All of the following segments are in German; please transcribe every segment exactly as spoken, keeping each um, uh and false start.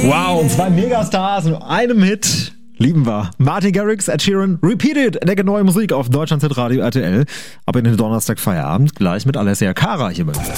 Wow, zwei Megastars in einem Hit. Lieben wir. Martin Garrix, Ed Sheeran, Repeated, entdecke neue Musik auf Deutschland Radio R T L. Aber in den Donnerstag Feierabend gleich mit Alessia Cara hier bei uns.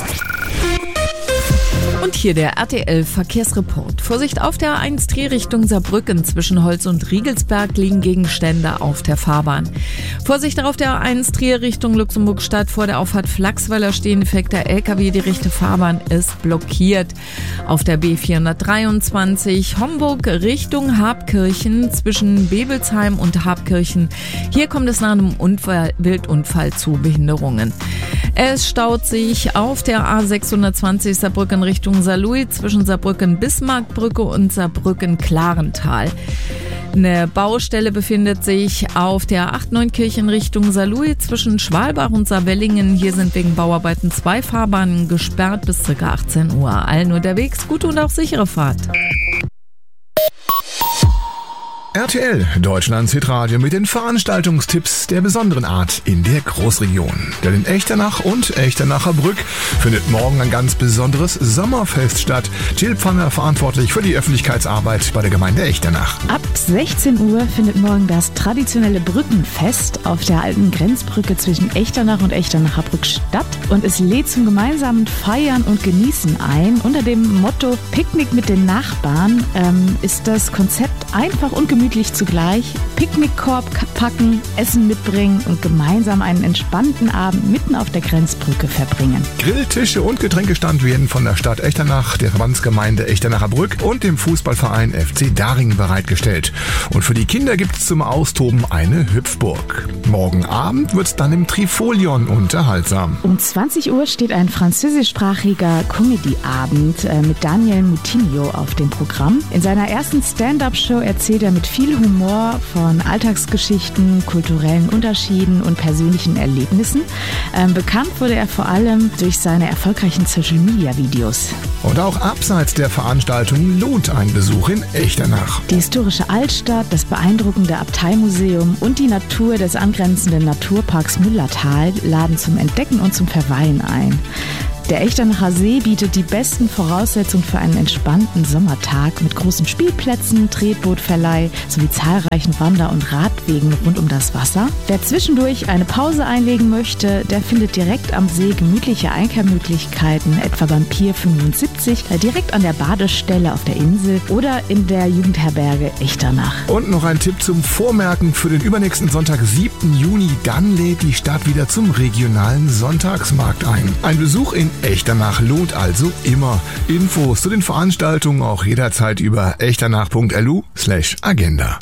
Und hier der R T L-Verkehrsreport. Vorsicht auf der A eins Trier Richtung Saarbrücken. Zwischen Holz und Riegelsberg liegen Gegenstände auf der Fahrbahn. Vorsicht auf der A eins Trier Richtung Luxemburgstadt. Vor der Auffahrt Flachsweiler stehen defekter L K W. Die rechte Fahrbahn ist blockiert. Auf der B vierhundertdreiundzwanzig Homburg Richtung Habkirchen zwischen Bebelsheim und Habkirchen. Hier kommt es nach einem Unfall, Wildunfall zu Behinderungen. Es staut sich auf der A sechshundertzwanzig Saarbrücken Richtung Saarlouis zwischen Saarbrücken-Bismarckbrücke und Saarbrücken-Klarental. Eine Baustelle befindet sich auf der acht Neunkirchen Richtung Saarlouis zwischen Schwalbach und Saarwellingen. Hier sind wegen Bauarbeiten zwei Fahrbahnen gesperrt bis ca. achtzehn Uhr. Allen unterwegs gute und auch sichere Fahrt. R T L, Deutschlands Hitradio mit den Veranstaltungstipps der besonderen Art in der Großregion. Denn in Echternach und Echternacher Brück findet morgen ein ganz besonderes Sommerfest statt. Jill Pfanner verantwortlich für die Öffentlichkeitsarbeit bei der Gemeinde Echternach. Ab sechzehn Uhr findet morgen das traditionelle Brückenfest auf der alten Grenzbrücke zwischen Echternach und Echternacher Brück statt. Und es lädt zum gemeinsamen Feiern und Genießen ein. Unter dem Motto Picknick mit den Nachbarn ähm, ist das Konzept einfach und gemütlich zugleich. Picknickkorb packen, Essen mitbringen und gemeinsam einen entspannten Abend mitten auf der Grenzbrücke verbringen. Grilltische und Getränkestand werden von der Stadt Echternach, der Verbandsgemeinde Echternacher Brück und dem Fußballverein F C Daring bereitgestellt. Und für die Kinder gibt es zum Austoben eine Hüpfburg. Morgen Abend wird es dann im Trifolion unterhaltsam. Um zwanzig Uhr steht ein französischsprachiger Comedy-Abend äh, mit Daniel Moutinho auf dem Programm. In seiner ersten Stand-up-Show erzählt er mit viel Humor von Alltagsgeschichten, kulturellen Unterschieden und persönlichen Erlebnissen. Ähm, bekannt wurde er vor allem durch seine erfolgreichen Social-Media-Videos. Und auch abseits der Veranstaltung lohnt ein Besuch in Echternach. Die historische Altstadt, das beeindruckende Abteimuseum und die Natur des angrenzenden Naturparks Müllertal laden zum Entdecken und zum Verweilen ein. Der Echternacher See bietet die besten Voraussetzungen für einen entspannten Sommertag mit großen Spielplätzen, Tretbootverleih sowie zahlreichen Wander- und Radwegen rund um das Wasser. Wer zwischendurch eine Pause einlegen möchte, der findet direkt am See gemütliche Einkehrmöglichkeiten, etwa beim Pier fünfundsiebzig, direkt an der Badestelle auf der Insel oder in der Jugendherberge Echternach. Und noch ein Tipp zum Vormerken für den übernächsten Sonntag, siebten Juni. Dann lädt die Stadt wieder zum regionalen Sonntagsmarkt ein. Ein Besuch in Echternach lohnt also immer. Infos zu den Veranstaltungen auch jederzeit über echternach.lu slash agenda.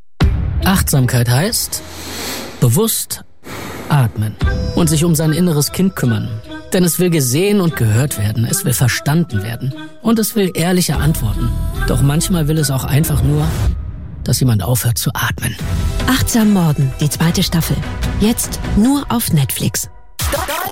Achtsamkeit heißt bewusst atmen und sich um sein inneres Kind kümmern. Denn es will gesehen und gehört werden, es will verstanden werden und es will ehrliche Antworten. Doch manchmal will es auch einfach nur, dass jemand aufhört zu atmen. Achtsam Morden, die zweite Staffel. Jetzt nur auf Netflix.